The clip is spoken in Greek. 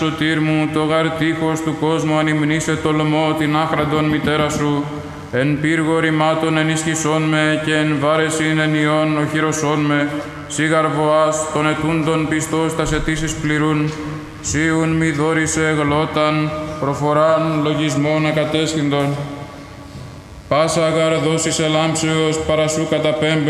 Σωτήρ μου, το γαρτίχος του κόσμου ανυμνήσε τολμώ την άχραντον μητέρα σου, εν πύργο ρημάτων ενισχυσών με και εν βάρεσιν ενιών οχυρωσών με, σίγαρ βοάς των ετούντων πιστός τας αιτήσεις πληρούν, σίουν μη δόρισε γλώταν, προφοράν λογισμών ακατέσχυντον. Πάσα γαρ δώσεις ελάμψεως παρασού καταπέμπε